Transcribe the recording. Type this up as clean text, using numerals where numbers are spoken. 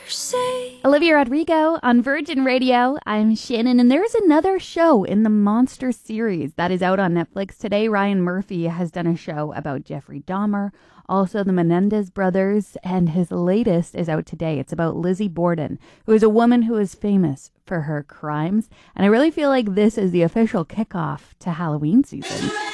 Olivia Rodrigo on Virgin Radio. I'm Shannon, and there's another show in the Monster series that is out on Netflix today. Ryan Murphy has done a show about Jeffrey Dahmer, also the Menendez brothers, and his latest is out today. It's about Lizzie Borden, who is a woman who is famous for her crimes, and I really feel like this is the official kickoff to Halloween season.